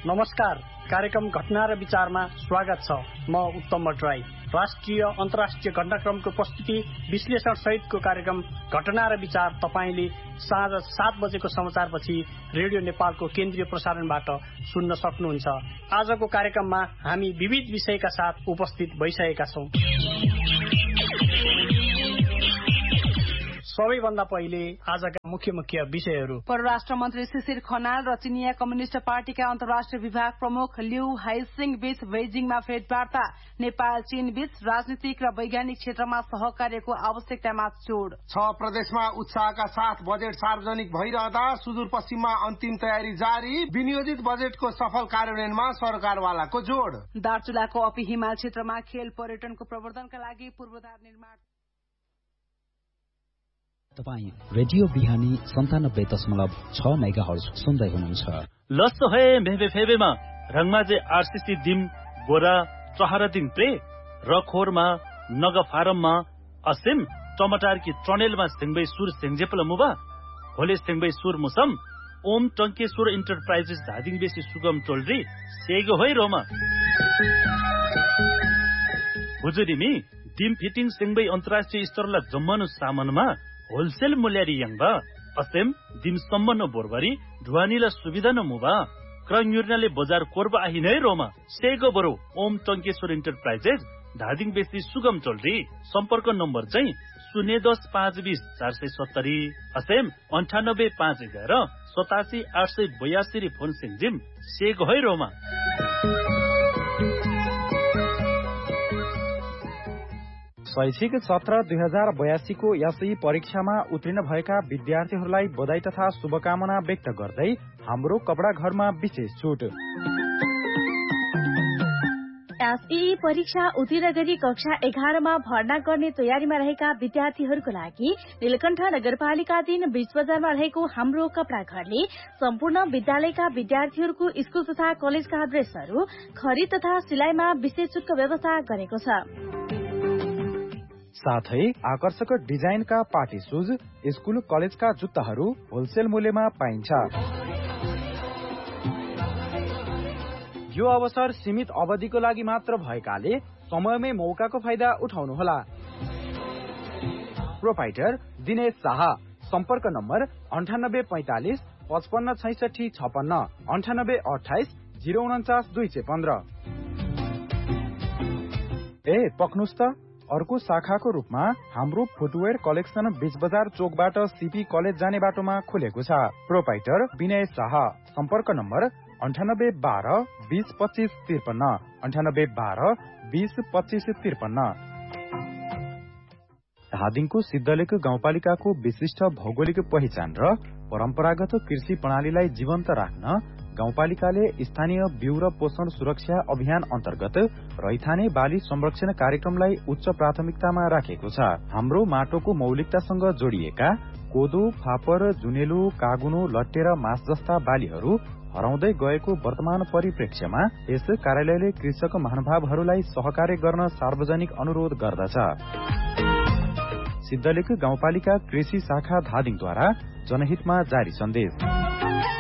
नमस्कार, कार्यक्रम घटना र विचारमा स्वागत छ। म उत्तम भट्टराई। राष्ट्रिय अन्तर्राष्ट्रिय घटनाक्रमको प्रस्तुति विश्लेषण सहितको कार्यक्रम घटना र विचार तपाईले साँझ 7 बजेको समाचारपछि रेडियो नेपालको केन्द्रीय प्रसारणबाट सुन्न सक्नुहुन्छ। आजको कार्यक्रममा हामी विविध विषयका साथ उपस्थित भइसकेका छौं। सबैभन्दा पहिले आजका मुख्य विषयहरू। परराष्ट्र मन्त्री शिशिर खनाल र चिनिया कम्युनिष्ट पार्टीका अन्तर्राष्ट्रिय विभाग प्रमुख लिउ हाइसिङ बीच बेजिङमा भेटवार्ता। नेपाल चीन बीच राजनीतिक र वैज्ञानिक क्षेत्रमा सहकार्यको आवश्यकतामा जोड। 6 प्रदेशमा उत्साहका साथ बजेट सार्वजनिक भइरहँदा सुदूरपश्चिममा अन्तिम तयारी जारी। विनियोजित बजेटको सफल कार्यान्वयनमा सरकारवालाको जोड। दार्चुलाको अपी हिमाल क्षेत्रमा खेल पर्यटनको प्रवर्धनका लागि पूर्वाधार निर्माण। तपाईँ रेडियो बिहानी 97.6 मेगाहर्ज सुन्दै हुनुहुन्छ। लस्सो है मेबे फेबेमा रङमाजे आरसीसी दिम गोरा चहरा दिम प्रे रखोरमा नग फारममा असिम टमाटर की ट्रनेलमा सिंगबै सुर सिंगजेपल मुबा होले सिंगबै सुर मुसम ओम टंकेश्वर इन्टरप्राइजेस धादिङ बेसी सुगम टोलरी सेगो होइ रोमा हुजुरिमी दिम फिटिङ सिंगबै अन्तर्राष्ट्रिय स्तरला जम्मनु सामानमा होलसेल मूल्यारी यंगबा असेम दिम सम्मन बोरबारी ढुवानीला सुविधा न मुबा क्रयुर्नाले बजार कोरबा आहिनै रोमा सेगो बरो ओम टंकेश्वर इन्टरप्राइजेस धादिङ बेसी सुगम टोलरी सम्पर्क नम्बर चाहिँ 010 520 470 असेम 98 511 87 882 फोन सिंजिम सेगो है रोमा। शैक्षिक सत्र 2082 को एसई परीक्षामा उत्तीर्ण भएका विद्यार्थीहरूलाई बधाई तथा शुभकामना व्यक्त गर्दै हाम्रो कपडा घरमा विशेष छुट। एसई परीक्षा उत्तीर्ण गरी कक्षा 11 मा भर्ना गर्ने तयारीमा रहेका विद्यार्थीहरूको लागि नीलकण्ठ नगरपालिकाधीन बीच बजारमा रहेको हाम्रो कपडा घरले सम्पूर्ण विद्यालयका विद्यार्थीहरूको स्कूल तथा कलेजका ड्रेसहरू खरिद तथा सिलाइमा विशेष छुटको व्यवस्था गरेको छ। साथै आकर्षक डिजाइनका पार्टी सुज स्कूल कलेजका जुत्ताहरू होलसेल मूल्यमा पाइन्छ। यो अवसर सीमित अवधिको लागि मात्र भएकाले समयमै मौकाको फाइदा उठाउनुहोला। प्रोपाइटर दिनेश शाह, सम्पर्क नम्बर 9845 55 66 56 98 28 049 215। पक्नुस् त अर्को शाखाको रूपमा हाम्रो फुटवेयर कलेक्सन बीच बजार चोकबाट सीपी कलेज जाने बाटोमा खुलेको छ। प्रोपाइटर विनय शाह, सम्पर्क नम्बर 98 12 20 25 53 98 12 20 25 53। धादिङको सिद्धलेक गाउँपालिकाको विशिष्ट भौगोलिक पहिचान र परम्परागत कृषि प्रणालीलाई जीवन्त राख्न गाउँपालिकाले स्थानीय बिउ र पोषण सुरक्षा अभियान अन्तर्गत रैथाने बाली संरक्षण कार्यक्रमलाई उच्च प्राथमिकतामा राखेको छ। हाम्रो माटोको मौलिकतासँग जोडिएका कोदो, फापर, जुनेलो, कागुनो, लट्टे र मास जस्ता बालीहरू हराउँदै गएको वर्तमान परिप्रेक्ष्यमा यस कार्यालयले कृषक महानुभावहरूलाई सहकार्य गर्न सार्वजनिक अनुरोध गर्दछ। सिद्धलेक गाउँपालिका कृषि शाखा धादिङद्वारा जनहितमा जारी सन्देश।